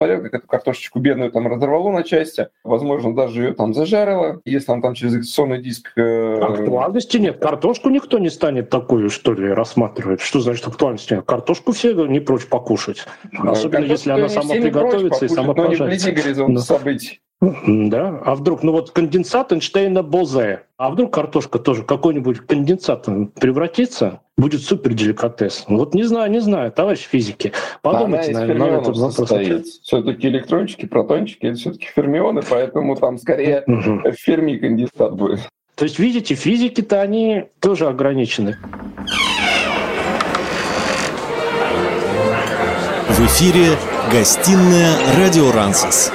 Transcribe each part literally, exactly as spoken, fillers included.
посмотрел, как эту картошечку бедную там разорвало на части, возможно, даже ее там зажарило, если он там через экструзионный диск... Э... Актуальности нет. Картошку никто не станет такую, что ли, рассматривать. Что значит актуальности нет? Картошку все не прочь покушать. Особенно, Картошку если она сама приготовится и сама пожарится. Но не вблизи горизонта но... событий. Да, а вдруг, ну вот конденсат Эйнштейна-Бозе, а вдруг картошка тоже какой-нибудь конденсат превратится, будет супер деликатес. Вот не знаю, не знаю, товарищ физики, подумайте, она наверное, над этим вопросом. Все-таки электрончики, протончики, это все-таки фермионы, поэтому там скорее в Ферми конденсат будет. То есть, видите, физики-то они тоже ограничены. В эфире гостиная «Радио Рансис».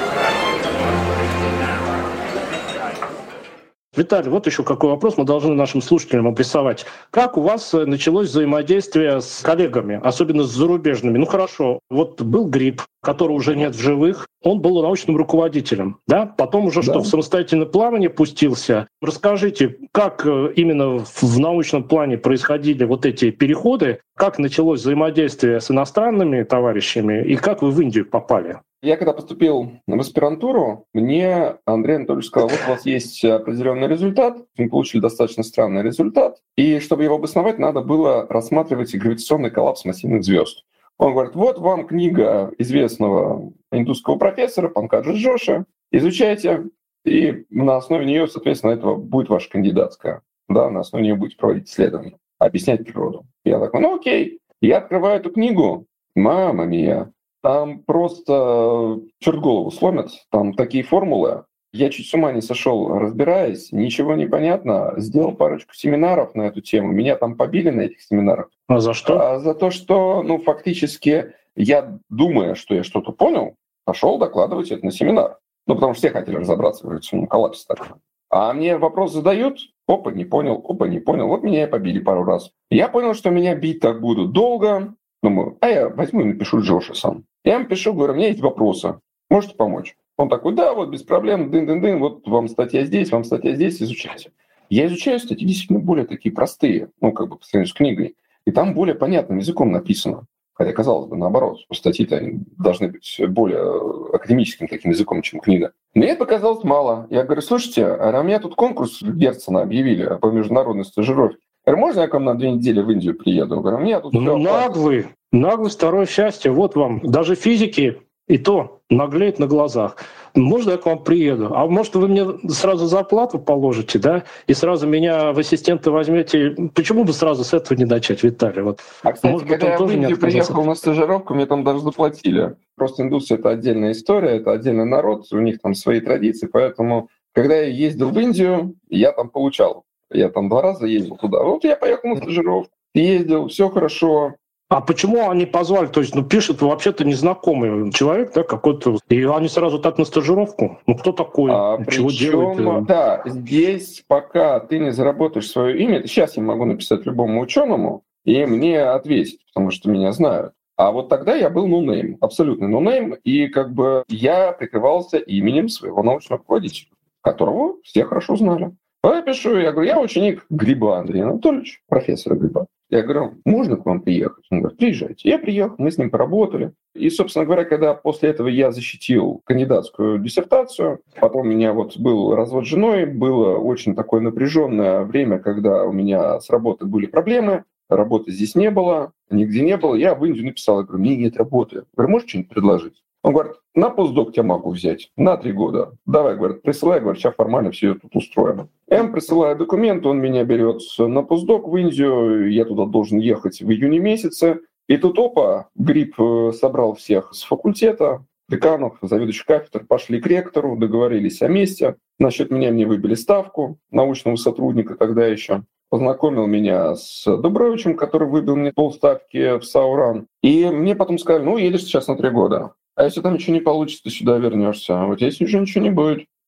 Виталий, вот еще какой вопрос мы должны нашим слушателям обрисовать. Как у вас началось взаимодействие с коллегами, особенно с зарубежными? Ну хорошо, вот был Гриб, которого уже нет в живых, он был научным руководителем, да? Потом уже да. что, в самостоятельное плавание пустился. Расскажите, как именно в научном плане происходили вот эти переходы, как началось взаимодействие с иностранными товарищами и как вы в Индию попали? Я когда поступил в аспирантуру, мне Андрей Анатольевич сказал, вот у вас есть определенный результат, мы получили достаточно странный результат, и чтобы его обосновать, надо было рассматривать гравитационный коллапс массивных звезд. Он говорит, вот вам книга известного индусского профессора Панкаджа Джоши, изучайте, и на основе нее, соответственно, этого будет ваша кандидатская, да, на основе нее будете проводить исследования, объяснять природу. Я такой, ну окей, я открываю эту книгу, мама мия, там просто черт голову сломят, там такие формулы. Я чуть с ума не сошел, разбираясь, ничего не понятно. Сделал парочку семинаров на эту тему. Меня там побили на этих семинарах. А за что? А за то, что, ну, фактически, я, думая, что я что-то понял, пошел докладывать это на семинар. Ну, потому что все хотели разобраться в гравитационном коллапсе. Так. А мне вопрос задают, опа, не понял, опа, не понял. Вот меня и побили пару раз. Я понял, что меня бить так будут долго. Думаю, а я возьму и напишу Джоше сам. Я ему пишу, говорю, у меня есть вопросы, можете помочь? Он такой, да, вот без проблем, дын-дын-дын, вот вам статья здесь, вам статья здесь, изучайте. Я изучаю статьи действительно более такие простые, ну, как бы по сравнению с книгой, и там более понятным языком написано. Хотя, казалось бы, наоборот, статьи-то должны быть более академическим таким языком, чем книга. Мне это показалось мало. Я говорю, слушайте, а у меня тут конкурс Герцена объявили по международной стажировке. Говорю, можно я к вам на две недели в Индию приеду? Говорю, у меня тут... Ну, наглый, наглый, второе счастье, вот вам. Даже физики и то наглеют на глазах. Можно я к вам приеду? А может, вы мне сразу зарплату положите, да? И сразу меня в ассистенты возьмете? Почему бы сразу с этого не начать, Виталий? Вот. А, кстати, может быть, когда я в Индию приехал на стажировку, мне там даже заплатили. Просто индусы — это отдельная история, это отдельный народ, у них там свои традиции, поэтому, когда я ездил в Индию, я там получал. Я там два раза ездил туда. Вот я поехал на стажировку, ездил, все хорошо. А почему они позвали? То есть, ну, пишет вообще-то незнакомый человек, да, какой-то, и они сразу так на стажировку? Ну, кто такой? А Чего причем, делает? да, здесь пока ты не заработаешь свое имя, сейчас я могу написать любому ученому, и мне ответить, потому что меня знают. А вот тогда я был ноунейм, абсолютный ноунейм, и как бы я прикрывался именем своего научного руководителя, которого все хорошо знали. Я пишу, я говорю, я ученик Гриба Андрея Анатольевича, профессора Гриба. Я говорю, можно к вам приехать? Он говорит, приезжайте. Я приехал, мы с ним поработали. И, собственно говоря, когда после этого я защитил кандидатскую диссертацию, потом у меня вот был развод с женой, было очень такое напряженное время, когда у меня с работой были проблемы, работы здесь не было, нигде не было. Я в Индию написал, я говорю, мне нет работы. Я говорю, можешь что-нибудь предложить? Он говорит, на постдок тебя могу взять на три года. Давай, говорит, присылай, говорит, сейчас формально все тут устроено. Я ему присылаю документы, он меня берет на постдок в Индию, я туда должен ехать в июне месяце. И тут, опа, Гриб собрал всех с факультета, деканов, заведующих кафедр, пошли к ректору, договорились о месте. Насчет меня мне выбили ставку научного сотрудника тогда еще. Познакомил меня с Дубровичем, который выбил мне полставки в Сауран. И мне потом сказали, ну, едешь сейчас на три года. А если там ничего не получится, ты сюда вернешься. А вот если уже ничего не будет.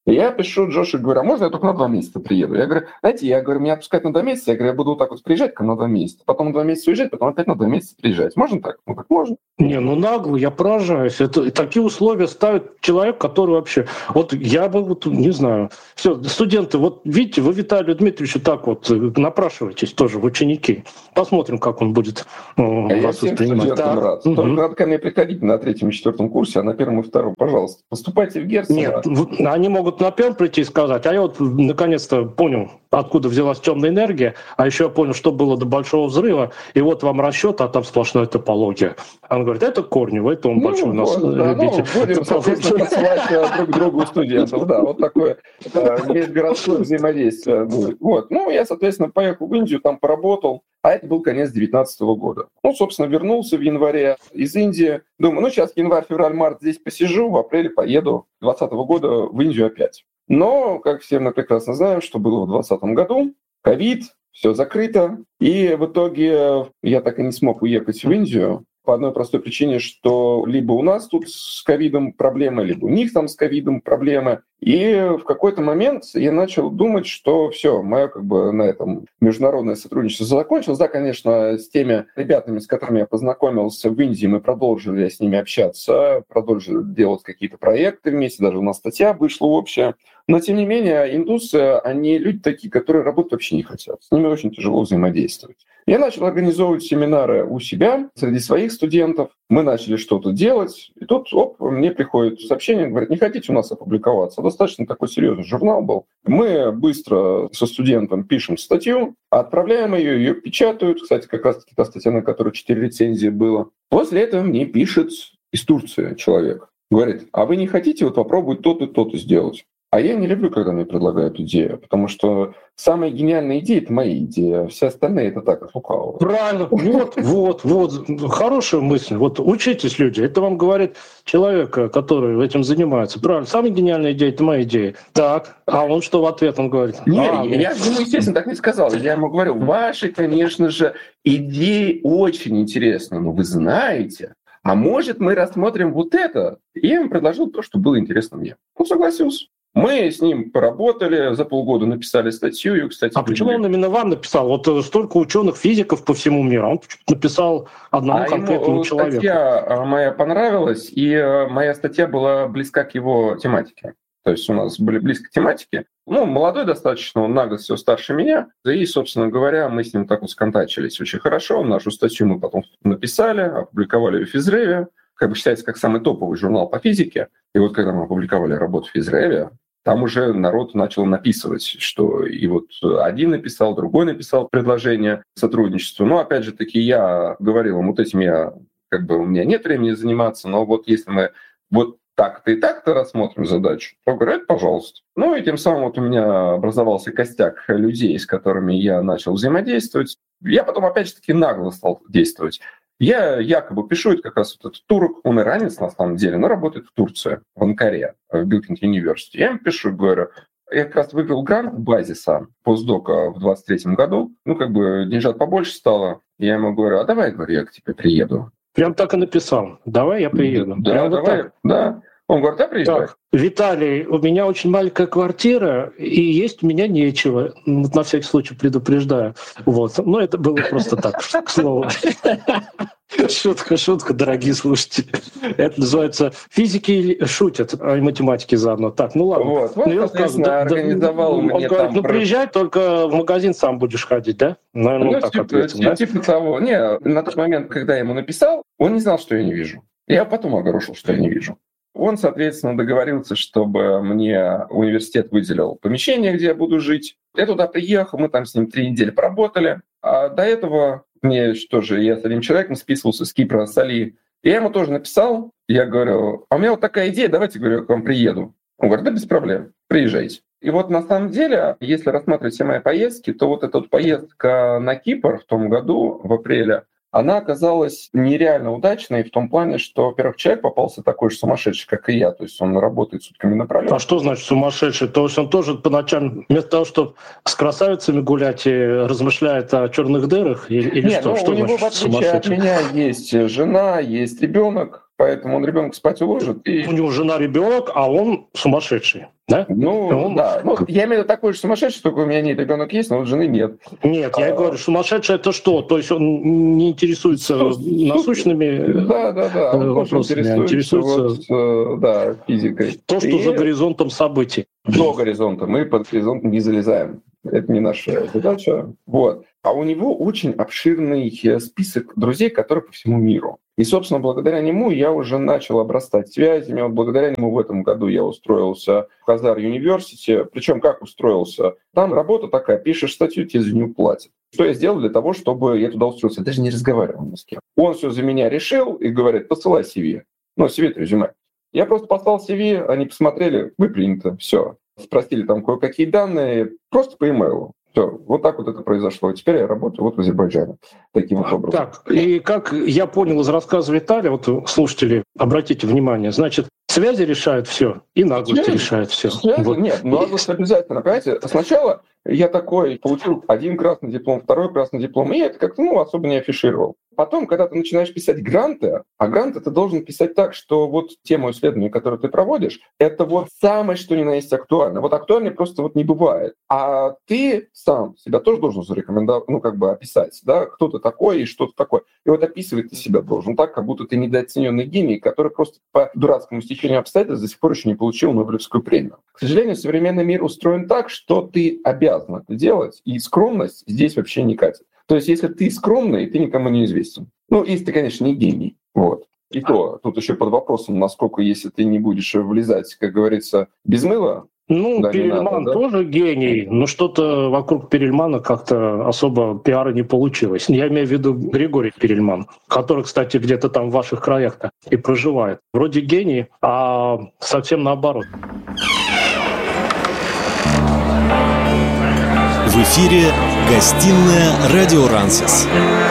И я пишу Джошу, говорю, а можно я только на два месяца приеду? Я говорю, знаете, я говорю, меня отпускать на два месяца, я говорю, я буду вот так вот приезжать на два месяца, потом на два месяца уезжать, потом опять на два месяца приезжать. Можно так? Ну, так можно. Не, ну нагло, я поражаюсь. Это такие условия ставит человек, который вообще... Вот я бы, вот, не знаю, все, студенты, вот видите, вы Виталию Дмитриевичу так вот напрашиваетесь тоже в ученики. Посмотрим, как он будет э, я вас всем воспринимать. студентам рад. Угу. Только надо ко мне приходить на третьем и четвертом курсе, а на первом и втором, пожалуйста, поступайте в Герцена. Нет, они могут на первом прийти и сказать, а я вот наконец-то понял, откуда взялась темная энергия, а еще я понял, что было до большого взрыва, и вот вам расчет, а там сплошная топология. Он говорит, это Корнева, это он ну, большой у нас вот, да, любитель. Ну, будем, соответственно, посылать друг другу студентов. Да, вот такое межгородское взаимодействие будет. Вот. Ну, я, соответственно, поехал в Индию, там поработал, а это был конец девятнадцатого года. Ну, собственно, вернулся в январе из Индии. Думаю, ну, сейчас январь, февраль, март здесь посижу, в апреле поеду двадцатого года в Индию опять. Но, как все мы прекрасно знаем, что было в двадцатом году, ковид, все закрыто, и в итоге я так и не смог уехать в Индию по одной простой причине, что либо у нас тут с ковидом проблемы, либо у них там с ковидом проблемы. И в какой-то момент я начал думать, что все, мое как бы на этом международное сотрудничество закончилось. Да, конечно, с теми ребятами, с которыми я познакомился в Индии, мы продолжили с ними общаться, продолжили делать какие-то проекты вместе, даже у нас статья вышла общая. Но, тем не менее, индусы, они люди такие, которые работать вообще не хотят. С ними очень тяжело взаимодействовать. Я начал организовывать семинары у себя, среди своих студентов. Мы начали что-то делать. И тут, оп, мне приходит сообщение, говорят, не хотите у нас опубликоваться? Достаточно такой серьезный журнал был. Мы быстро со студентом пишем статью, отправляем ее, ее печатают. Кстати, как раз таки та статья, на которой четыре рецензии было. После этого мне пишет из Турции человек. Говорит, а вы не хотите вот попробовать то-то, то-то сделать? А я не люблю, когда мне предлагают идею, потому что самая гениальная идея — это моя идея, а все остальные — это так, от лукавого. Правильно, вот, вот, вот, хорошая мысль. Вот учитесь, люди, это вам говорит человек, который этим занимается. Правильно, самая гениальная идея — это моя идея. Так, а он что в ответ, он говорит? Не, а, я, я ему, естественно, так не сказал. Я ему говорю, ваши, конечно же, идеи очень интересны, но вы знаете, а может мы рассмотрим вот это? И я ему предложил то, что было интересно мне. Он согласился. Мы с ним поработали, за полгода написали статью. И, кстати, а почему он именно вам написал? Вот столько ученых, физиков по всему миру. Он написал одному а конкретному ему человеку. Статья моя понравилась, и моя статья была близка к его тематике. То есть у нас были близко тематики. Ну, молодой достаточно, он на год все старше меня. И, собственно говоря, мы с ним так вот сконтачились очень хорошо. Нашу статью мы потом написали, опубликовали ее в Физреве. Как бы считается как самый топовый журнал по физике. И вот когда мы опубликовали работу в Физреве, там уже народ начал написывать, что и вот один написал, другой написал предложение сотрудничеству. Но опять же таки я говорил им, вот этим я, как бы у меня нет времени заниматься, но вот если мы вот так-то и так-то рассмотрим задачу, то говорят, пожалуйста. Ну и тем самым вот у меня образовался костяк людей, с которыми я начал взаимодействовать. Я потом опять же таки нагло стал действовать. Я якобы пишу, это как раз вот этот турок, он иранец на самом деле, но работает в Турции, в Анкаре, в Билкинг Университи. Я ему пишу, говорю, я как раз выиграл грант базиса постдока в двадцать третьем году, ну как бы деньжат побольше стало. Я ему говорю, а давай, говорю, я к тебе приеду. Прям так и написал, давай я приеду. Да, Прям давай, вот так. Да. Он говорит, да, приезжай. Так, Виталий, у меня очень маленькая квартира, и есть у меня нечего. На всякий случай предупреждаю. Вот. Но это было просто так, к слову. Шутка, шутка, дорогие слушатели. Это называется «Физики шутят», а не математики заодно. Так, ну ладно. Вот, вот ну, соответственно, да, организовал он мне говорит, там... ну, приезжай, только в магазин сам будешь ходить, да? Наверное, ну, он так типа, ответил, типа, да? Типа того. Не, на тот момент, когда я ему написал, он не знал, что я не вижу. Я потом огорошил, что я не вижу. Он, соответственно, договорился, чтобы мне университет выделил помещение, где я буду жить. Я туда приехал, мы там с ним три недели поработали. А до этого мне тоже, я с одним человеком списывался с Кипра, с Али. Я ему тоже написал, я говорю, а у меня вот такая идея, давайте, говорю, к вам приеду. Он говорит, да без проблем, приезжайте. И вот на самом деле, если рассматривать все мои поездки, то вот эта вот поездка на Кипр в том году, в апреле, она оказалась нереально удачной в том плане, что, во-первых, человек попался такой же сумасшедший, как и я, то есть он работает сутками напролёт. А что значит сумасшедший? То есть он тоже по ночам вместо того, чтобы с красавицами гулять, и размышляет о черных дырах? Или, или Нет, что? Ну, что у него, в отличие от меня, есть жена, есть ребенок, Поэтому он ребенка спать уложит. И... У него жена, ребенок, а он сумасшедший. Да? Ну, он... да. Ну, я имею в виду такой же сумасшедший, только у меня нет ребенок есть, но вот жены нет. Нет, я а... говорю, сумасшедший это что? То есть он не интересуется Су- насущными да, да, да. Он вопросами, интересуется, а интересуется вот, да, физикой. То, что и... за горизонтом событий. До горизонта. Мы под горизонт не залезаем. Это не наша задача. Вот. А у него очень обширный список друзей, которые по всему миру. И, собственно, благодаря нему я уже начал обрастать связями. Вот благодаря нему в этом году я устроился в Хазар Юниверсити. Причем как устроился? Там работа такая, пишешь статью, тебе за нее платят. Что я сделал для того, чтобы я туда устроился? Я даже не разговаривал ни с кем. Он все за меня решил и говорит, посылай си ви. Ну, си ви — это резюме. Я просто послал си ви, они посмотрели, вы принято, все. Спросили там кое-какие данные, просто по имейлу. Все, вот так вот это произошло. Теперь я работаю вот в Азербайджане. Таким вот образом. Так, и как я понял из рассказа Виталия, вот слушатели, обратите внимание, значит, связи решают все, и наглость связи решает все. Вот. Нет, наглость обязательно. Понимаете, сначала я такой получил один красный диплом, второй красный диплом, и я это как-то ну, особо не афишировал. Потом, когда ты начинаешь писать гранты, а гранты ты должен писать так, что вот тему исследования, которую ты проводишь, это вот самое, что ни на есть актуально. Вот актуально просто вот не бывает. А ты сам себя тоже должен зарекомендовать, ну, как бы описать, да, кто ты такой и что ты такой. И вот описывать ты себя должен так, как будто ты недооцененный гений, который просто по дурацкому стечению обстоятельств до сих пор еще не получил Нобелевскую премию. К сожалению, современный мир устроен так, что ты обязан это делать, и скромность здесь вообще не катит. То есть, если ты скромный, ты никому не известен. Ну, если ты, конечно, не гений. Вот. И то, тут еще под вопросом, насколько, если ты не будешь влезать, как говорится, без мыла. Ну, да, Перельман надо, да? тоже гений, но что-то вокруг Перельмана как-то особо пиара не получилось. Я имею в виду Григорий Перельман, который, кстати, где-то там в ваших краях-то и проживает. Вроде гений, а совсем наоборот. В эфире «Гостиная Радио Рансес».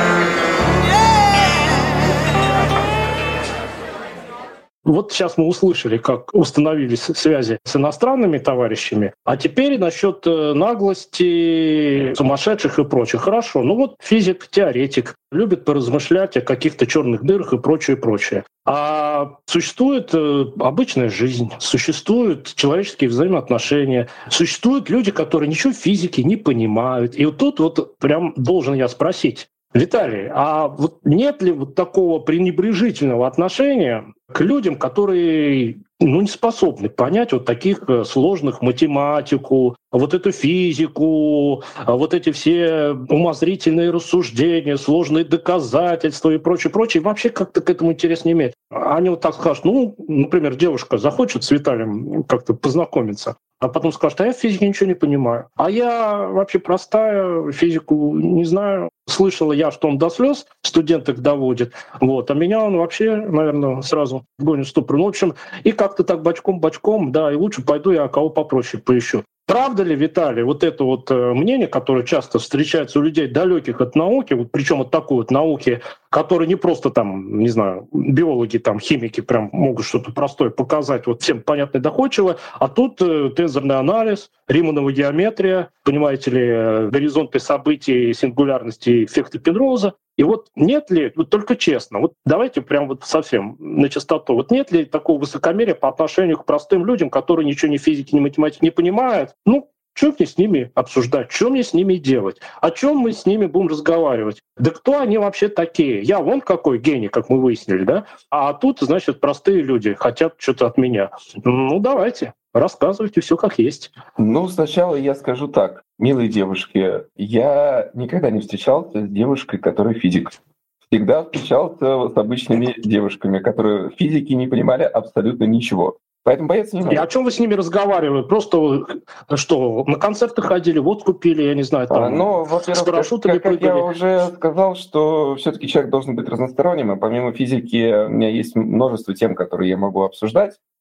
Вот сейчас мы услышали, как установились связи с иностранными товарищами, а теперь насчет наглости, сумасшедших и прочих. Хорошо, ну вот физик, теоретик, любит поразмышлять о каких-то черных дырах и прочее, прочее. А существует обычная жизнь, существуют человеческие взаимоотношения, существуют люди, которые ничего в физике не понимают. И вот тут вот прям должен я спросить, Виталий, а вот нет ли вот такого пренебрежительного отношения к людям, которые ну, не способны понять вот таких сложных математику, вот эту физику, вот эти все умозрительные рассуждения, сложные доказательства и прочее, прочее, и вообще как-то к этому интерес не имеет. Они вот так скажут, ну, например, девушка захочет с Виталием как-то познакомиться, а потом скажет, а я в физике ничего не понимаю. А я вообще простая, физику не знаю. Слышала я, что он до слез студенток доводит, вот, а меня он вообще, наверное, сразу гонит в ступор. Ну, в общем, и как-то так бочком-бочком, да, и лучше пойду я кого попроще поищу. Правда ли, Виталий, вот это вот мнение, которое часто встречается у людей далеких от науки, вот, причем от такой вот науки, которые не просто там, не знаю, биологи, там, химики прям могут что-то простое показать, вот всем понятно и доходчиво, а тут э, тензорный анализ, Риманова геометрия, понимаете ли, горизонты событий, сингулярности, эффекта Пенроуза. И вот нет ли, вот только честно, вот давайте прям вот совсем на чистоту, вот нет ли такого высокомерия по отношению к простым людям, которые ничего ни физики, ни математики не понимают? Ну, что мне с ними обсуждать, что мне с ними делать, о чем мы с ними будем разговаривать? Да кто они вообще такие? Я вон какой гений, как мы выяснили, да? А тут, значит, простые люди хотят что-то от меня. Ну, давайте. Рассказывайте все как есть. Ну, сначала я скажу так. Милые девушки, я никогда не встречался с девушкой, которая физик. Всегда встречался с обычными девушками, которые физики не понимали абсолютно ничего. Поэтому бояться не надо. И о чем вы с ними разговаривали? Просто что, на концерты ходили, вот купили, я не знаю, там, а, ну, с парашютами как, как прыгали? я уже сказал, что все-таки человек должен быть разносторонним, и помимо физики у меня есть множество тем, которые я могу обсуждать.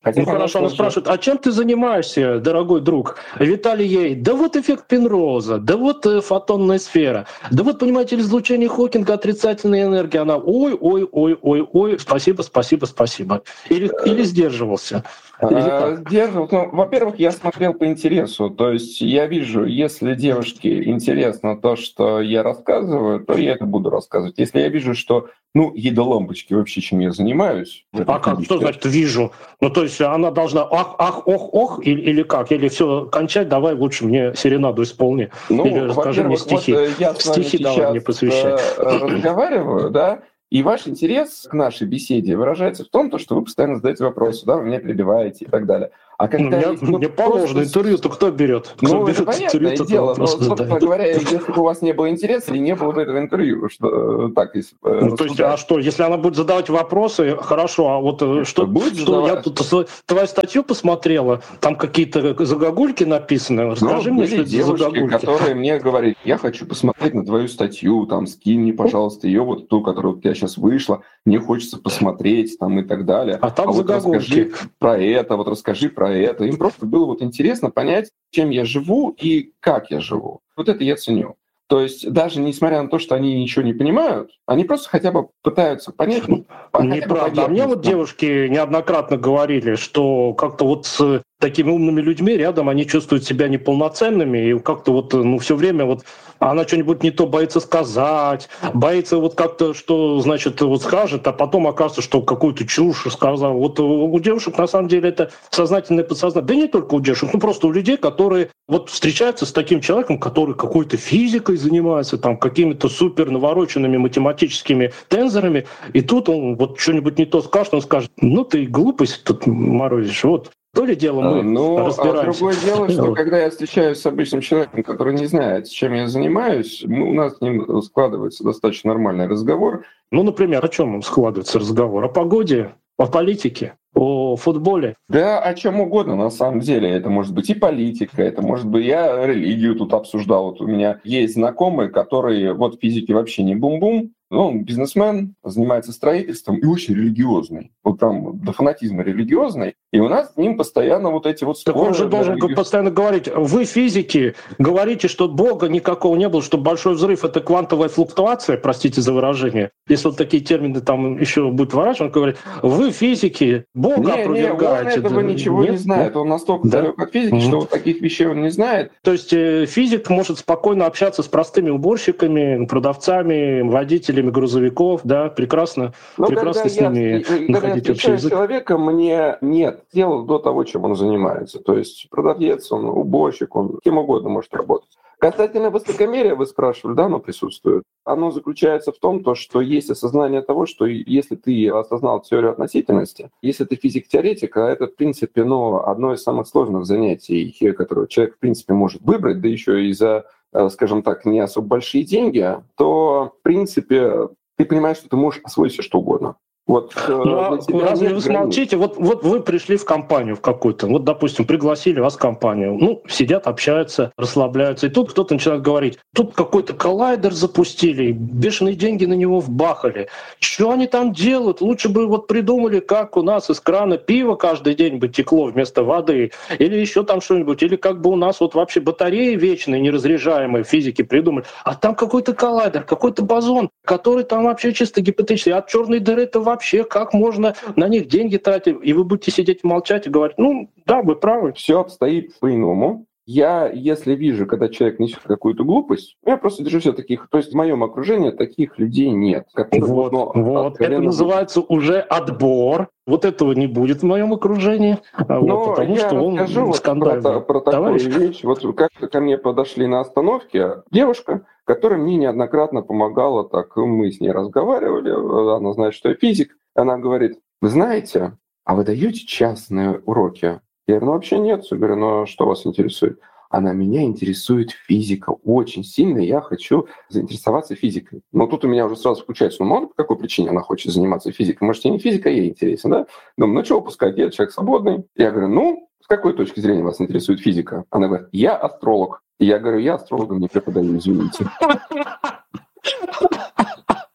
Хотя, ну хорошо, она же... спрашивает, а чем ты занимаешься, дорогой друг? Виталий ей, да вот эффект Пенроза, да вот э, фотонная сфера, да вот, понимаете, излучение Хокинга, отрицательная энергия. Она, ой, ой, ой, ой, ой, спасибо, спасибо, спасибо. Или, или сдерживался. Сдерживал. Ну, во-первых, я смотрел по интересу. То есть я вижу, если девушке интересно то, что я рассказываю, то я это буду рассказывать. Если я вижу, что, ну, ей до лампочки вообще, чем я занимаюсь. А как? Что значит «вижу»? Ну, то есть она должна ах, ах, ох, ох, или, или как? Или все, кончать, давай лучше мне серенаду исполни. Ну, или расскажи мне стихи. Вот я с вами стихи давай мне посвящай. разговариваю, да, и ваш интерес к нашей беседе выражается в том, что вы постоянно задаете вопросы, да, вы меня перебиваете и так далее. А когда мне, есть, ну, мне положено просто... интервью-то кто берет? Кто ну, берет это понятное интервью, дело, но, собственно говоря, если бы у вас не было интереса, или не было бы этого интервью, что так если ну, то есть, а что, если она будет задавать вопросы, хорошо, а вот что, будет что я тут твою статью посмотрела, там какие-то загогульки написаны, расскажи ну, мне, что это за загогульки. Которые мне говорят, я хочу посмотреть на твою статью, там, скинь мне, пожалуйста, ее, вот ту, которая у тебя сейчас вышла, мне хочется посмотреть, там, и так далее. А там а вот расскажи загогульки. про это, вот расскажи про это. Им просто было вот интересно понять, чем я живу и как я живу. Вот это я ценю. То есть даже несмотря на то, что они ничего не понимают, они просто хотя бы пытаются понять. Ну, неправда. А мне вот девушки неоднократно говорили, что как-то вот с такими умными людьми рядом они чувствуют себя неполноценными, и как-то вот, ну, все время вот она что-нибудь не то боится сказать, боится вот как-то, что, значит, вот скажет, а потом окажется, что какую-то чушь сказал. Вот у девушек, на самом деле, это сознательное подсознание. Да не только у девушек, ну, просто у людей, которые вот встречаются с таким человеком, который какой-то физикой занимается, там, какими-то супер навороченными математическими тензорами, и тут он вот что-нибудь не то скажет, он скажет, ну, ты глупость тут морозишь, вот. То ли дело мы ну, разбираемся. А другое дело, что когда я встречаюсь с обычным человеком, который не знает, чем я занимаюсь, мы, у нас с ним складывается достаточно нормальный разговор. Ну, например, о чем складывается разговор? О погоде, о политике, о футболе? Да, о чем угодно, на самом деле. Это может быть и политика, это может быть... Я религию тут обсуждал. Вот у меня есть знакомые, которые вот в физике вообще не бум-бум, но он бизнесмен, занимается строительством и очень религиозный. Вот там до фанатизма религиозный. И у нас с ним постоянно вот эти вот споры. Так он же должен религиоз... постоянно говорить, вы физики говорите, что Бога никакого не было, что большой взрыв — это квантовая флуктуация, простите за выражение. Если вот такие термины там еще будет выражен, он говорит, вы физики, Бога не, опровергаете. Не, он этого да, ничего нет? не знает. Он настолько да? далек от физики, mm-hmm. что вот таких вещей он не знает. То есть э, физик может спокойно общаться с простыми уборщиками, продавцами, водителями грузовиков, да, прекрасно, Но прекрасно с ними я, находить общий язык. Человека мне нет дела до того, чем он занимается. То есть продавец, он уборщик, он кем угодно может работать. Касательно высокомерия, вы спрашивали, да, оно присутствует. Оно заключается в том, то, что есть осознание того, что если ты осознал теорию относительности, если ты физик-теоретик, а это, в принципе, ну, одно из самых сложных занятий, которое человек, в принципе, может выбрать, да еще и за, скажем так, не особо большие деньги, то, в принципе, ты понимаешь, что ты можешь освоить все что угодно. Вот, ну, а разве вы смолчите? Вот, вот вы пришли в компанию в какую-то, вот, допустим, пригласили вас в компанию, ну, сидят, общаются, расслабляются, и тут кто-то начинает говорить, тут какой-то коллайдер запустили, бешеные деньги на него вбахали. Что они там делают? Лучше бы вот придумали, как у нас из крана пиво каждый день бы текло вместо воды, или еще там что-нибудь, или как бы у нас вот вообще батареи вечные, неразряжаемые, физики придумали, а там какой-то коллайдер, какой-то бозон, который там вообще чисто гипотетический, от черной дыры-то вообще вообще, как можно на них деньги тратить, и вы будете сидеть и молчать и говорить, ну, да, вы правы. Все обстоит по-иному. Я, если вижу, когда человек несет какую-то глупость, я просто держусь от таких, то есть в моем окружении таких людей нет. Вот, вот. Это называется уже отбор. Вот этого не будет в моем окружении, вот, потому я что он расскажу скандальный. Про, про такую вещь. Вот как-то ко мне подошли на остановке девушка, которая мне неоднократно помогала, так мы с ней разговаривали, она знает, что я физик, она говорит, вы знаете, а вы даете частные уроки? Я говорю, ну вообще нет. Я говорю, ну что вас интересует? Она, меня интересует физика очень сильно, я хочу заинтересоваться физикой. Но тут у меня уже сразу включается, ну мало по какой причине она хочет заниматься физикой? Может, ей не физика, ей интересен, да? Думаю, ну что упускать, я человек свободный. Я говорю, ну, с какой точки зрения вас интересует физика? Она говорит, я астролог. И я говорю, я астрологом не преподаю, извините.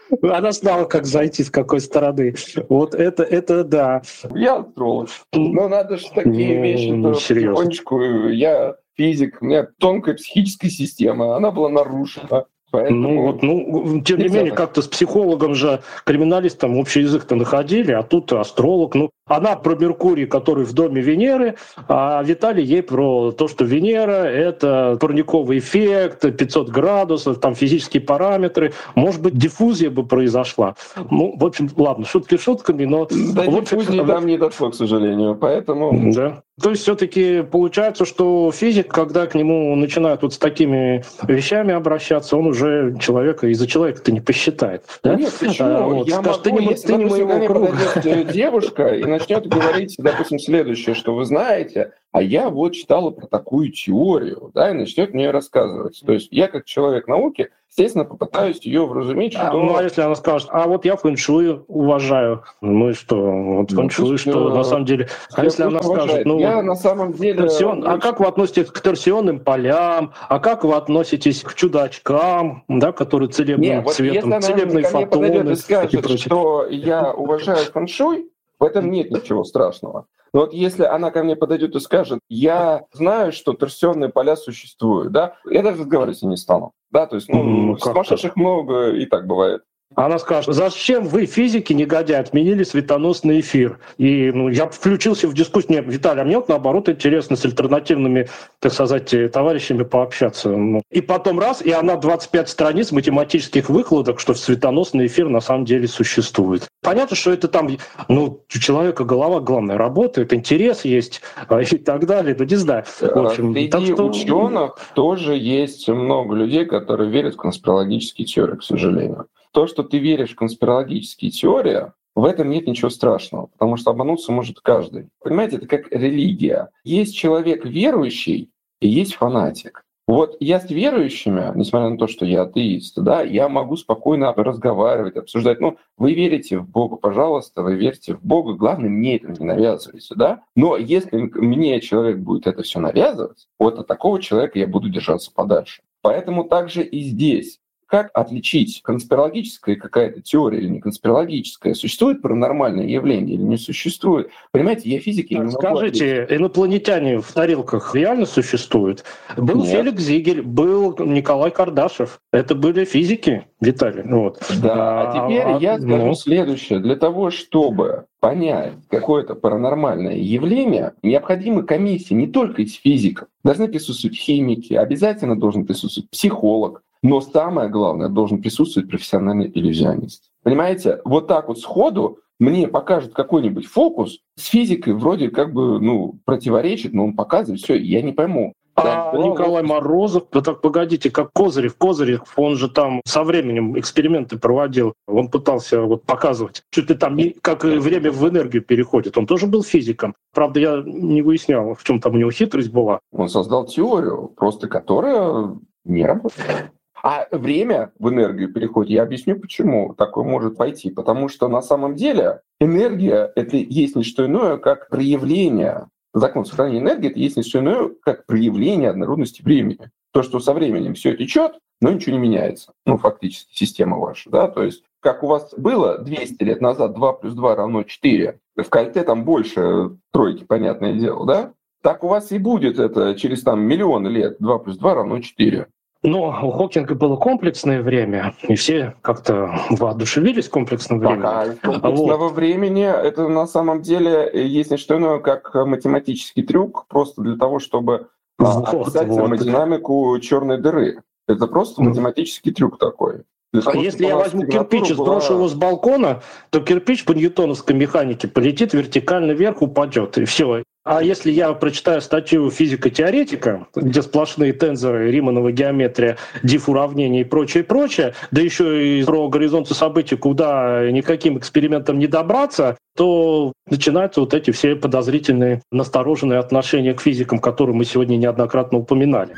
Она знала, как зайти, с какой стороны. Вот это, это да. Я астролог. Но надо же такие Не, вещи не серьезно. потихонечку. Я физик, у меня тонкая психическая система, она была нарушена. Поэтому... Ну вот, ну, тем не Нельзя менее, так. как-то с психологом же, криминалистом общий язык-то находили, а тут астролог. Ну, она про Меркурий, который в доме Венеры, а Виталий ей про то, что Венера — это парниковый эффект, пятьсот градусов, там физические параметры. Может быть, диффузия бы произошла. Ну, в общем, ладно, шутки шутками, но... Да, в общем, диффузии нам не дошло, к сожалению, поэтому... Да. То есть все-таки получается, что физик, когда к нему начинают вот с такими вещами обращаться, он уже человека, из-за человека-то не посчитает. Да? Нет, почему? А, вот, Я скажет, могу, ты не, если, ты не допустим, ко моего мне круга. подойдет девушка и начнет говорить, допустим, следующее, что вы знаете, а я вот читала про такую теорию, да, и начнет мне рассказывать. То есть я, как человек науки, естественно, попытаюсь ее вразуметь, что... А, ну, а если она скажет, а вот я фэншуй уважаю, ну и что? Вот Ну, фэншуй, пусть, что э, на самом деле... А я если она пусть скажет, уважает. ну... Я на самом деле... Торсион. А очень- как вы относитесь к торсионным полям? А как вы относитесь к чудачкам, да, которые целебным Не, вот если цветом, она целебные ко мне подойдет фотоны и и скажет, прочее? что я уважаю фэншуй, в этом нет ничего страшного. Но вот если она ко мне подойдет и скажет, я знаю, что торсионные поля существуют, да, я даже разговаривать с ней не стану. Да, то есть, ну, Ну, как-то. сумасшедших много и так бывает. Она скажет, зачем вы, физики, негодяи, отменили светоносный эфир? И ну, я включился в дискуссию. Нет, Виталий, а мне вот наоборот интересно с альтернативными, так сказать, товарищами пообщаться. Ну, и потом раз, и она двадцать пять страниц математических выкладок, что светоносный эфир на самом деле существует. Понятно, что это там, ну, у человека голова, главное, работает, интерес есть и так далее. Ну, не знаю. В общем, Среди так что... ученых тоже есть много людей, которые верят в конспирологические теории, к сожалению. То, что ты веришь в конспирологические теории, в этом нет ничего страшного, потому что обмануться может каждый. Понимаете, это как религия. Есть человек верующий и есть фанатик. Вот я с верующими, несмотря на то, что я атеист, да, я могу спокойно разговаривать, обсуждать. Ну, вы верите в Бога, пожалуйста, вы верите в Бога, главное, мне это не навязывайте, да. Но если мне человек будет это все навязывать, вот от такого человека я буду держаться подальше. Поэтому также и здесь. Как отличить конспирологическая какая-то теория или не конспирологическая? Существует паранормальное явление или не существует? Понимаете, я физик, я не могу Скажите, ответить. инопланетяне в тарелках реально существуют? Был Нет. Феликс Зигель, был Николай Кардашев. Это были физики, Виталий. Вот. Да, а теперь а, я скажу ну. следующее. Для того, чтобы понять какое-то паранормальное явление, необходимы комиссии не только из физиков. Должны присутствовать химики, обязательно должен присутствовать психолог. Но самое главное, должен присутствовать профессиональный иллюзионист. Понимаете, вот так вот сходу мне покажет какой-нибудь фокус, с физикой вроде как бы ну, противоречит, но он показывает, все, я не пойму. А Да, Николай вот. Морозов, да так погодите, как Козырев. Козырев, он же там со временем эксперименты проводил. Он пытался вот показывать, чуть ли там не, как время в энергию переходит. Он тоже был физиком. Правда, я не выяснял, в чем там у него хитрость была. Он создал теорию, просто которая не работает. А время в энергию переходит, я объясню, почему такое может пойти. Потому что на самом деле энергия — это есть не что иное, как проявление. Закон сохранения энергии — это есть не что иное, как проявление однородности времени. То, что со временем все течет, но ничего не меняется. Ну, фактически, система ваша. Да? То есть, как у вас было двести лет назад два плюс два равно четыре, в кольце там больше тройки, понятное дело, да? Так у вас и будет это через там миллионы лет. два плюс два равно четыре. Но у Хокинга было комплексное время, и все как-то воодушевились комплексным временем. Пока из комплексного вот. времени это на самом деле есть не что иное, как математический трюк, просто для того, чтобы вот, описать вот. термодинамику черной дыры. Это просто математический трюк такой. А если я возьму кирпич и сброшу была... его с балкона, то кирпич по ньютоновской механике полетит вертикально вверх, упадет, и все. А если я прочитаю статью физико-теоретика, где сплошные тензоры, Риманова геометрия, диф-уравнения и прочее, прочее, да еще и про горизонты событий, куда никаким экспериментом не добраться, то начинаются вот эти все подозрительные, настороженные отношения к физикам, которые мы сегодня неоднократно упоминали.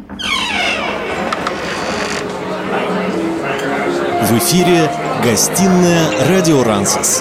В эфире «Гостиная Радио Рансес».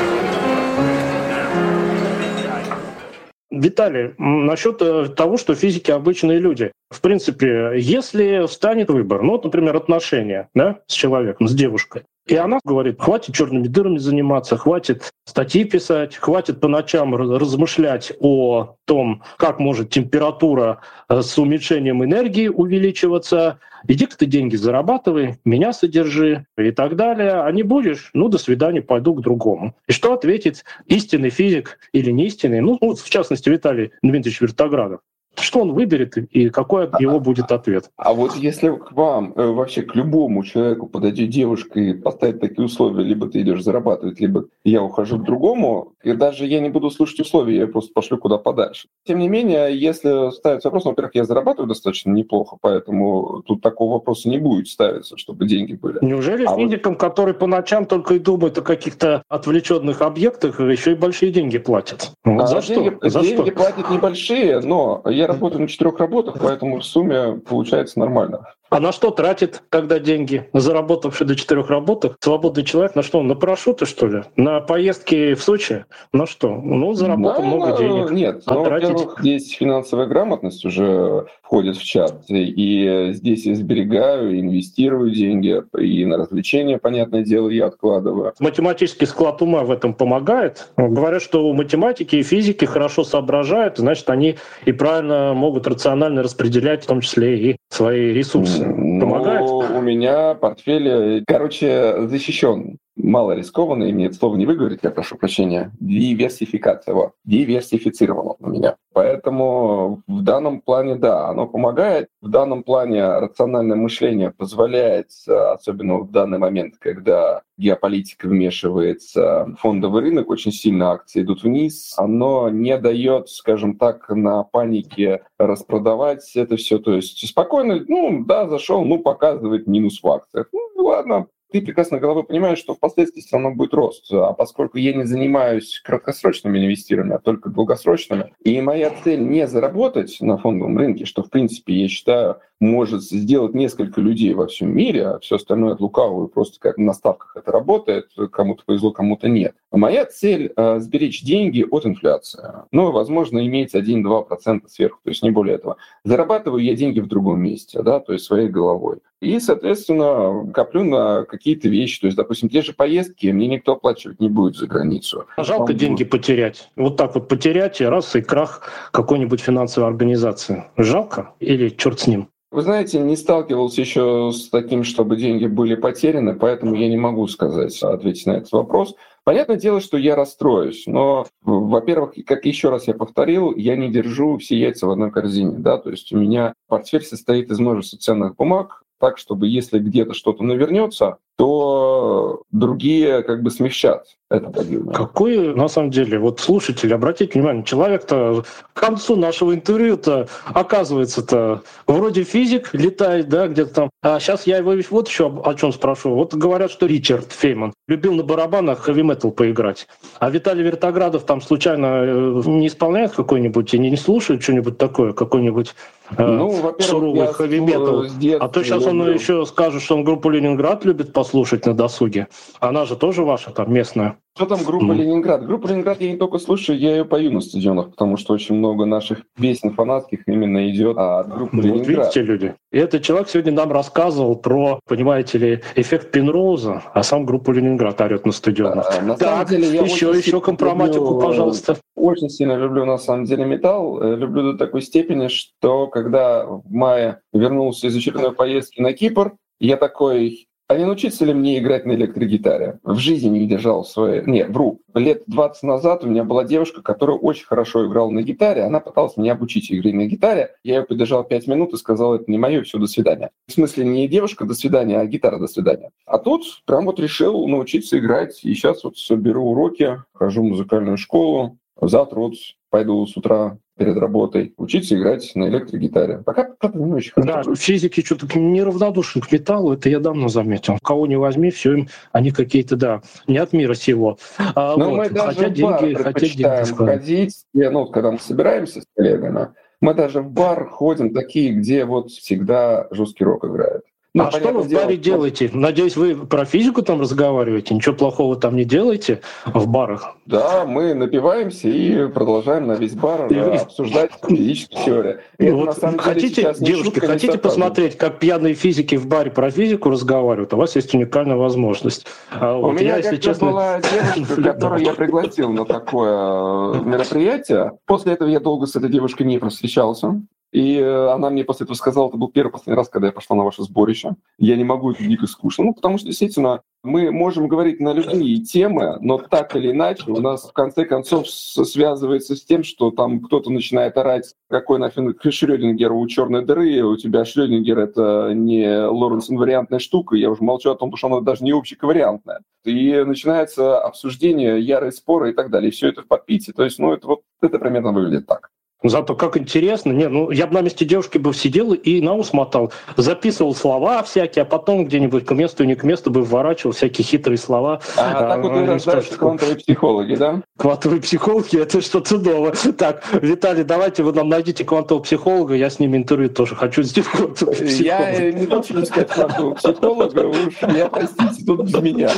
Виталий, насчет того, что физики обычные люди. В принципе, если встанет выбор, ну, вот, например, отношения, да, с человеком, с девушкой, И она говорит, хватит черными дырами заниматься, хватит статьи писать, хватит по ночам размышлять о том, как может температура с уменьшением энергии увеличиваться. Иди-ка ты деньги зарабатывай, меня содержи и так далее. А не будешь? Ну, до свидания, пойду к другому. И что ответит истинный физик или не истинный? Ну, в частности, Виталий Дмитриевич Вертоградов. Что он выберет и какой от него будет ответ? А вот если к вам, вообще к любому человеку подойдет девушка и поставит такие условия, либо ты идешь зарабатывать, либо я ухожу к другому, и даже я не буду слушать условия, я просто пошлю куда подальше. Тем не менее, если ставится вопрос, ну, во-первых, я зарабатываю достаточно неплохо, поэтому тут такого вопроса не будет ставиться, чтобы деньги были. Неужели а физикам, вот... которые по ночам только и думают о каких-то отвлеченных объектах, еще и большие деньги платят? Вот а за деньги, что? За деньги что? платят небольшие, но я работаю на четырех работах, поэтому в сумме получается нормально. А на что тратит тогда деньги, заработавший до четырех работах? Свободный человек на что? На парашюты, что ли? На поездки в Сочи? На что? Ну, заработал да, много денег. Нет, а ну, тратить... во-первых, здесь финансовая грамотность уже входит в чат. И здесь я сберегаю, инвестирую деньги, и на развлечения, понятное дело, я откладываю. Математический склад ума в этом помогает. Говорят, что математики и физики хорошо соображают, значит, они и правильно могут рационально распределять, в том числе и свои ресурсы. Помогает? Ну, у меня портфель, короче, защищен. Мало рискованно, и мне это слово не выговорить, я прошу прощения. Диверсификация, вот. Диверсифицировано у меня. Поэтому в данном плане, да, оно помогает. В данном плане рациональное мышление позволяет, особенно в данный момент, когда геополитика вмешивается, фондовый рынок, очень сильно акции идут вниз, оно не дает, скажем так, на панике распродавать это все. То есть спокойно, ну, да, зашел, ну, показывает минус в акциях. Ну, ладно. Ты прекрасно головой понимаешь, что впоследствии все равно будет рост. А поскольку я не занимаюсь краткосрочными инвестированиями, а только долгосрочными, и моя цель не заработать на фондовом рынке, что, в принципе, я считаю, может сделать несколько людей во всем мире, а все остальное от лукавого, просто как на ставках это работает, кому-то повезло, кому-то нет. А моя цель э, – сберечь деньги от инфляции. Ну, возможно, иметь один-два процента сверху, то есть не более этого. Зарабатываю я деньги в другом месте, да, то есть своей головой. И, соответственно, коплю на какие-то вещи. То есть, допустим, те же поездки мне никто оплачивать не будет за границу. Жалко Он деньги будет... потерять. Вот так вот потерять, и раз, и крах какой-нибудь финансовой организации. Жалко? Или черт с ним? Вы знаете, не сталкивался еще с таким, чтобы деньги были потеряны, поэтому я не могу сказать, ответить на этот вопрос. Понятное дело, что я расстроюсь, но, во-первых, как еще раз я повторил, я не держу все яйца в одной корзине, да, то есть у меня портфель состоит из множества ценных бумаг, так, чтобы если где-то что-то навернется, то другие как бы смягчат это падение. Какой, на самом деле, вот слушатели, обратите внимание, человек-то к концу нашего интервью-то оказывается-то вроде физик, летает, да, где-то там. А сейчас я его вот еще о чем спрошу. Вот говорят, что Ричард Фейман любил на барабанах хэви-метал поиграть. А Виталий Вертоградов там случайно не исполняет какой-нибудь и не слушает что-нибудь такое, какой-нибудь ну, э, суровый хэви-метал? А то сейчас он еще скажет, что он группу «Ленинград» любит послушать на досуге. Она же тоже ваша там местная. Что там группа mm. «Ленинград»? Группа «Ленинград» я не только слушаю, я ее пою на стадионах, потому что очень много наших песен фанатских именно идет от группы ну, «Ленинград». Вот видите, люди. И этот человек сегодня нам рассказывал про, понимаете ли, эффект Пенроуза, а сам группу «Ленинград» орет на стадионах. А, на так, деле, я еще, еще компроматику, люблю, пожалуйста. Очень сильно люблю, на самом деле, металл. Люблю до такой степени, что когда в мае вернулся из очередной поездки на Кипр, я такой... А не научиться ли мне играть на электрогитаре? В жизни не держал своей... Не, вру. Лет двадцать назад у меня была девушка, которая очень хорошо играла на гитаре. Она пыталась меня обучить игре на гитаре. Я ее подержал пять минут и сказал, это не мое, все, до свидания. В смысле, не девушка до свидания, а гитара до свидания. А тут прям вот решил научиться играть. И сейчас вот беру уроки, хожу в музыкальную школу. Завтра вот пойду с утра перед работой учиться играть на электрогитаре. Пока, пока не очень хорошо. Да, физики что-то неравнодушны к металлу, это я давно заметил. Кого не возьми, все им они какие-то, да, не от мира сего. А, Но вот. мы даже хотя в бар деньги, предпочитаем хотя деньги ходить. Ну, когда мы собираемся с коллегами, мы даже в бар ходим такие, где вот всегда жесткий рок играет. Ну, а что вы в баре дело, делаете? Надеюсь, вы про физику там разговариваете? Ничего плохого там не делаете в барах? Да, мы напиваемся и продолжаем на весь бар И вы... обсуждать физическую теорию. И ну, это, вот на самом хотите, деле, сейчас не девушки, шутка, хотите не посмотреть, как пьяные физики в баре про физику разговаривают? У вас есть уникальная возможность. А У вот меня я, если как-то честно... была девушка, которую я пригласил на такое мероприятие. После этого я долго с этой девушкой не встречался. И она мне после этого сказала, это был первый последний раз, когда я пошла на ваше сборище. Я не могу, это дико скучно. Ну, потому что, действительно, мы можем говорить на любые темы, но так или иначе у нас в конце концов связывается с тем, что там кто-то начинает орать, какой нафиг Шрёдингер у черной дыры, у тебя Шрёдингер — это не Лоренс-инвариантная штука, я уже молчу о том, что она даже не общековариантная. И начинается обсуждение, ярые споры и так далее. И все это в подпитии. То есть, ну, это вот это примерно выглядит так. Зато как интересно. Не, ну, я бы на месте девушки бы сидел и на ус мотал. Записывал слова всякие, а потом где-нибудь к месту и не к месту бы вворачивал всякие хитрые слова. А, а так вот и рождаются квантовые психологи, да? Квантовые психологи — это что-то новое. Так, Виталий, давайте вы нам найдите квантового психолога, я с ними интервью тоже хочу сделать. Квантового психолога. Я не хочу искать квантового психолога, уж я, простите, тут без меня.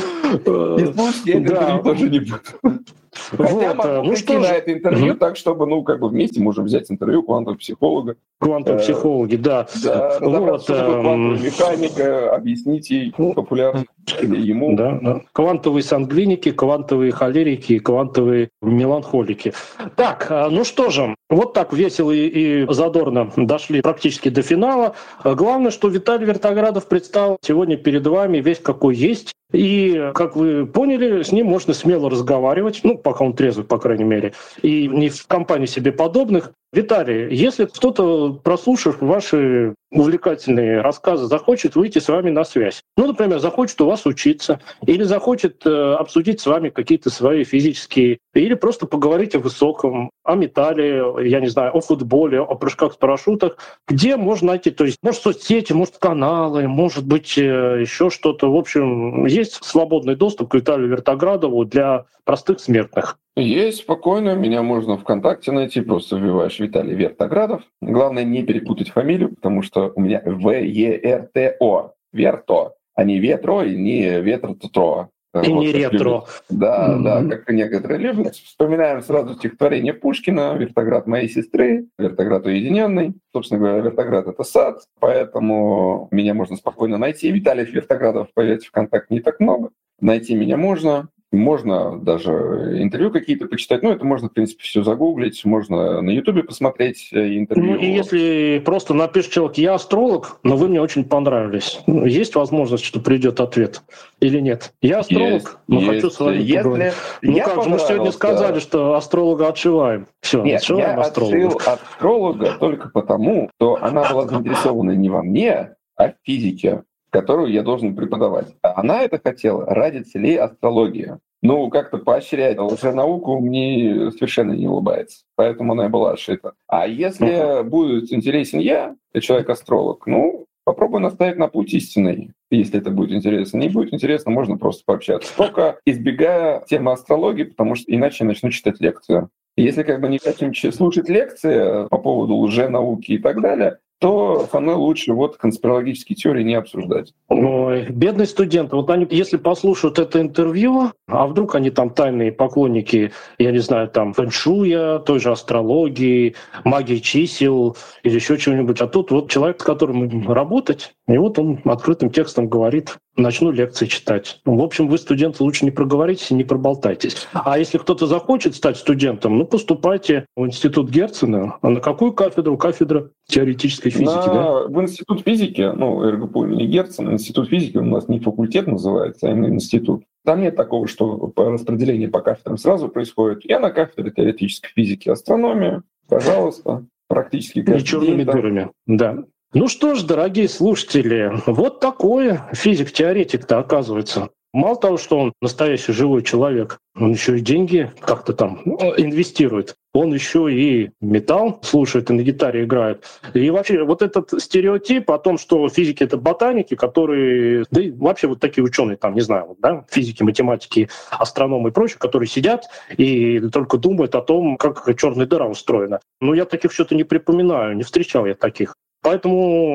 И слушайте, я интервью тоже не буду. Хотя вот, могу ну прийти на это интервью угу. так, чтобы, ну, как бы вместе можем взять интервью квантового психолога. Квантовые психологи, да. Да, вот, что такое квантовая механика, объяснить ей популярно ему. Да, да. Квантовые сангвиники, квантовые холерики и квантовые меланхолики. Так, ну что же, вот так весело и задорно дошли практически до финала. Главное, что Виталий Вертоградов предстал сегодня перед вами весь какой есть. И, как вы поняли, с ним можно смело разговаривать, ну, пока он трезвый, по крайней мере, и не в компании себе подобных. Виталий, если кто-то, прослушав ваши увлекательные рассказы, захочет выйти с вами на связь, ну, например, захочет у вас учиться, или захочет э, обсудить с вами какие-то свои физические, или просто поговорить о высоком, о металле, я не знаю, о футболе, о прыжках с парашютах, где можно найти, то есть, может, соцсети, может, каналы, может быть, э, еще что-то. В общем, есть свободный доступ к Виталию Вертоградову для простых смертных. Есть, спокойно. Меня можно ВКонтакте найти. Просто вбиваешь Виталий Вертоградов. Главное не перепутать фамилию, потому что у меня В Е Р Т О. Верто. А не Ветро и не Ветро-Тро. И вот, не ретро. Любят. Да, mm-hmm. да, как некоторые любят. Вспоминаем сразу стихотворение Пушкина «Вертоград моей сестры», «Вертоград уединенный». Собственно говоря, Вертоград — это сад, поэтому меня можно спокойно найти. Виталий Вертоградов, поверьте, ВКонтакте не так много. Найти меня можно. Можно даже интервью какие-то почитать. Ну, это можно, в принципе, все загуглить. Можно на Ютубе посмотреть интервью. Ну, и если просто напишет человек: «Я астролог, но вы мне очень понравились», есть возможность, что придет ответ или нет? «Я астролог, есть, но есть. Хочу с вами если поговорить». Ну как же, мы сегодня сказали, что астролога отшиваем. Все, нет, отшиваем я астролога. отшил астролога только потому, что она была заинтересована не во мне, а в физике, которую я должен преподавать. А она это хотела ради целей астрологии. Ну, как-то поощрять лженауку мне совершенно не улыбается. Поэтому она и была отшита. А если uh-huh. будет интересен я, человек-астролог, ну, попробуй наставить на путь истинный, если это будет интересно. Не будет интересно, можно просто пообщаться. Только избегая темы астрологии, потому что иначе я начну читать лекцию. Если как бы не хотим слушать лекции по поводу лженауки и так далее, то со мной лучше вот конспирологические теории не обсуждать. Ой, бедные студенты. Вот они, если послушают это интервью, а вдруг они там тайные поклонники, я не знаю, там фэншуя, той же астрологии, магии чисел или еще чего-нибудь. А тут вот человек, с которым работать, и вот он открытым текстом говорит: начну лекции читать. Ну, в общем, вы, студенты, лучше не проговоритесь и не проболтайтесь. А если кто-то захочет стать студентом, ну, поступайте в институт Герцена. А на какую кафедру? Кафедра теоретической физики, на... да? В институт физики, ну, РГПУ имени Герцена, институт физики у нас не факультет называется, а именно институт. Там нет такого, что распределение по кафедрам сразу происходит. Я на кафедре теоретической физики и астрономии. Пожалуйста, практически каждый день. И черными там. дырами, да. Ну что ж, дорогие слушатели, вот такой физик-теоретик-то оказывается. Мало того, что он настоящий живой человек, он еще и деньги как-то там инвестирует. Он еще и металл слушает и на гитаре играет. И вообще вот этот стереотип о том, что физики — это ботаники, которые, да и вообще вот такие ученые, там, не знаю, да, физики, математики, астрономы и прочие, которые сидят и только думают о том, как черная дыра устроена. Ну, я таких что-то не припоминаю, не встречал я таких. Поэтому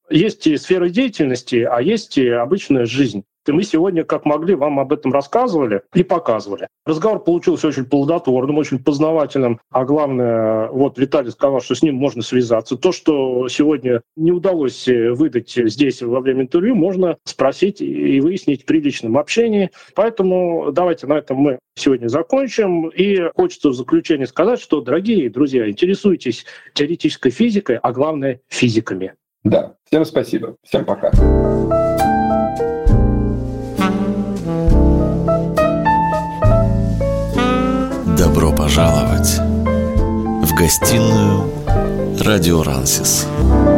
Есть и сферы деятельности, а есть и обычная жизнь. И мы сегодня, как могли, вам об этом рассказывали и показывали. Разговор получился очень плодотворным, очень познавательным. А главное, вот Виталий сказал, что с ним можно связаться. То, что сегодня не удалось выдать здесь во время интервью, можно спросить и выяснить при личном общении. Поэтому давайте на этом мы сегодня закончим. И хочется в заключение сказать, что, дорогие друзья, интересуйтесь теоретической физикой, а главное физиками. Да, всем спасибо. Всем пока. Добро пожаловать в гостиную Радио Рансис.